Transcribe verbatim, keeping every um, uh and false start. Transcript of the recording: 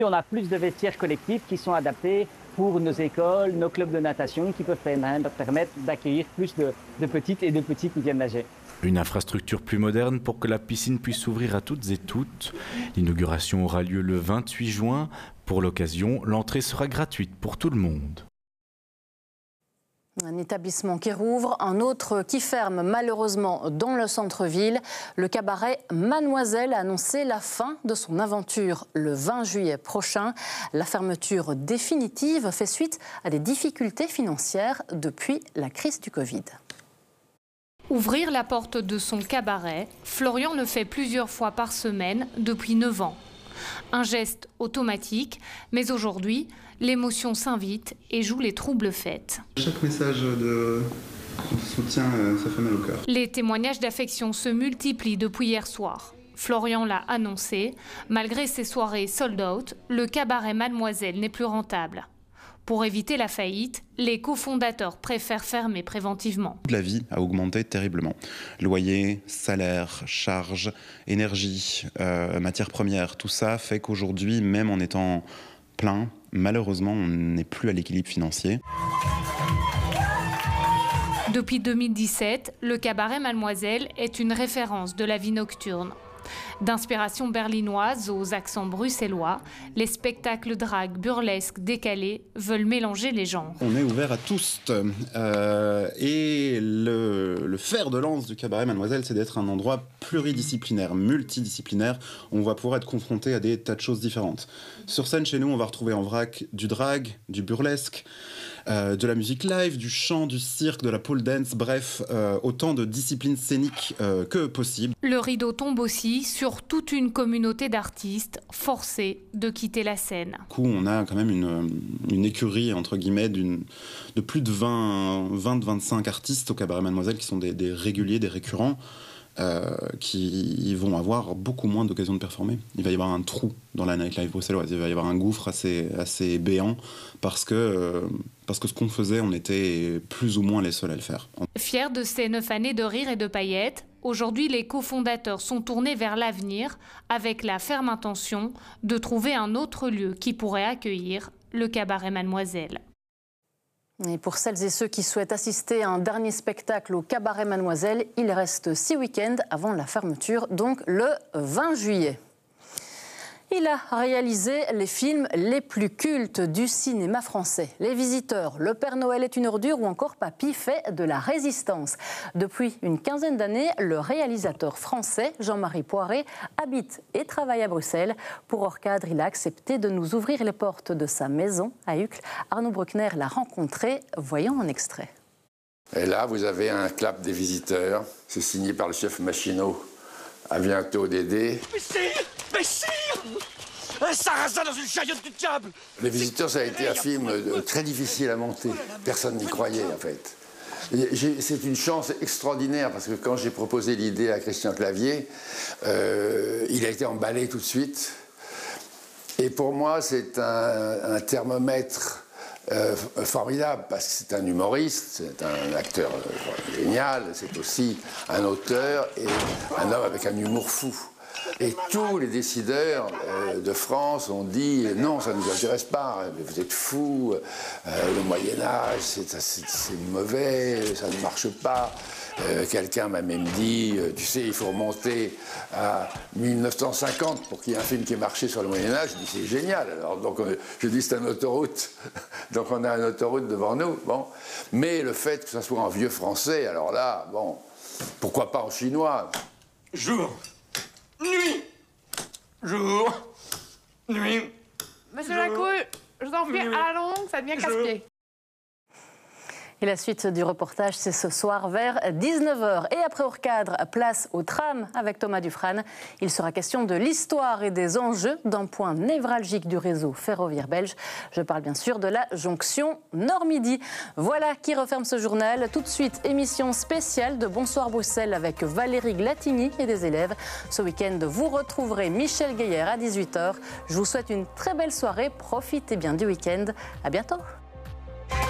On a plus de vestiaires collectifs qui sont adaptés pour nos écoles, nos clubs de natation, qui peuvent permettre d'accueillir plus de, de petites et de petits qui viennent nager. Une infrastructure plus moderne pour que la piscine puisse s'ouvrir à toutes et toutes. L'inauguration aura lieu le vingt-huit juin. Pour l'occasion, l'entrée sera gratuite pour tout le monde. Un établissement qui rouvre, un autre qui ferme malheureusement dans le centre-ville. Le cabaret Mademoiselle a annoncé la fin de son aventure le vingt juillet prochain. La fermeture définitive fait suite à des difficultés financières depuis la crise du Covid. Ouvrir la porte de son cabaret, Florian le fait plusieurs fois par semaine depuis neuf ans. Un geste automatique, mais aujourd'hui, l'émotion s'invite et joue les troubles fêtes. Chaque message de soutien, ça fait mal au cœur. Les témoignages d'affection se multiplient depuis hier soir. Florian l'a annoncé, malgré ses soirées sold out, le cabaret Mademoiselle n'est plus rentable. Pour éviter la faillite, les cofondateurs préfèrent fermer préventivement. La vie a augmenté terriblement. Loyer, salaire, charges, énergie, euh, matières premières, tout ça fait qu'aujourd'hui, même en étant plein, malheureusement, on n'est plus à l'équilibre financier. Depuis deux mille dix-sept, le cabaret Mademoiselle est une référence de la vie nocturne. D'inspiration berlinoise aux accents bruxellois, les spectacles drague, burlesques, décalés veulent mélanger les genres. On est ouvert à tous. Euh, et le, le fer de lance du cabaret Mademoiselle, c'est d'être un endroit pluridisciplinaire, multidisciplinaire. On va pouvoir être confronté à des tas de choses différentes. Sur scène, chez nous, on va retrouver en vrac du drag, du burlesque, Euh, de la musique live, du chant, du cirque, de la pole dance, bref, euh, autant de disciplines scéniques euh, que possible. Le rideau tombe aussi sur toute une communauté d'artistes forcés de quitter la scène. Du coup, on a quand même une, une écurie, entre guillemets, d'une, de plus de vingt à vingt-cinq artistes au cabaret Mademoiselle qui sont des, des réguliers, des récurrents. Euh, qui vont avoir beaucoup moins d'occasions de performer. Il va y avoir un trou dans la nightlife bruxelloise, il va y avoir un gouffre assez, assez béant parce que, euh, parce que ce qu'on faisait, on était plus ou moins les seuls à le faire. Fiers de ces neuf années de rire et de paillettes, aujourd'hui les cofondateurs sont tournés vers l'avenir avec la ferme intention de trouver un autre lieu qui pourrait accueillir le cabaret Mademoiselle. Et pour celles et ceux qui souhaitent assister à un dernier spectacle au cabaret Mademoiselle, il reste six week-ends avant la fermeture, donc le vingt juillet. Il a réalisé les films les plus cultes du cinéma français. Les Visiteurs, Le Père Noël est une ordure ou encore Papy fait de la résistance. Depuis une quinzaine d'années, le réalisateur français Jean-Marie Poiré habite et travaille à Bruxelles. Pour hors cadre, il a accepté de nous ouvrir les portes de sa maison à Uccle. Arnaud Bruckner l'a rencontré. Voyons un extrait. Et là, vous avez un clap des Visiteurs. C'est signé par le chef Machineau. À bientôt, Dédé. Messire, Messire, un sarrasin dans une chariote du diable. Les Visiteurs, ça a été un film très difficile à monter. Personne n'y croyait, en fait. C'est une chance extraordinaire, parce que quand j'ai proposé l'idée à Christian Clavier, euh, il a été emballé tout de suite. Et pour moi, c'est un, un thermomètre euh, formidable, parce que c'est un humoriste, c'est un acteur euh, génial, c'est aussi un auteur et un homme avec un humour fou. Et tous les décideurs euh, de France ont dit « Non, ça ne nous intéresse pas, vous êtes fous, euh, le Moyen-Âge, c'est mauvais, ça ne marche pas. Euh, » Quelqu'un m'a même dit euh, « Tu sais, il faut remonter à mille neuf cent cinquante pour qu'il y ait un film qui ait marché sur le Moyen-Âge. » Je dis « C'est génial. » Alors, donc, euh, je dis « C'est une autoroute. » Donc, on a une autoroute devant nous. Bon. Mais le fait que ça soit en vieux français, alors là, bon, pourquoi pas en chinois? Jour, nuit, jour, nuit. Monsieur Jacouille, je vous en prie, à la longue, ça devient casse-pied. Et la suite du reportage, c'est ce soir vers dix-neuf heures. Et après hors cadre, place au tram avec Thomas Dufrane. Il sera question de l'histoire et des enjeux d'un point névralgique du réseau ferroviaire belge. Je parle bien sûr de la jonction Nord-Midi. Voilà qui referme ce journal. Tout de suite, émission spéciale de Bonsoir Bruxelles avec Valérie Glatigny et des élèves. Ce week-end, vous retrouverez Michel Gaillard à dix-huit heures. Je vous souhaite une très belle soirée. Profitez bien du week-end. À bientôt.